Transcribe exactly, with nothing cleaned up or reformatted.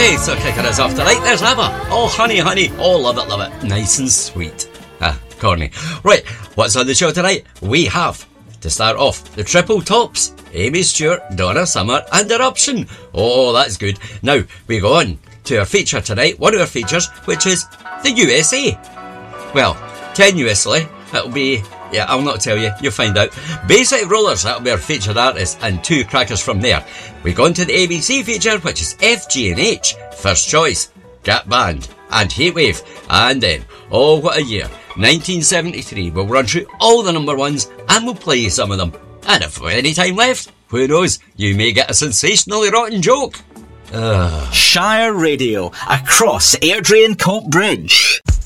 Okay, so kicking us off tonight, there's ABBA. Oh, honey, honey. Oh, love it, love it. Nice and sweet. Ah, corny. Right, what's on the show tonight? We have, to start off, the Triple Tops. Amy Stewart, Donna Summer, and Eruption. Oh, that's good. Now, we go on to our feature tonight, one of our features, which is the U S A. Well, tenuously, it'll be... Yeah, I'll not tell you. You'll find out. Basic Rollers, that'll be our featured artist, and two crackers from there. We go on to the A B C feature, which is F G and H, First Choice, Gap Band, and Heatwave. And then, oh, what a year, nineteen seventy-three. We'll run through all the number ones, and we'll play you some of them. And if we've any time left, who knows, you may get a sensationally rotten joke. Ugh. Shire Radio, across Airdrie and Cope Bridge.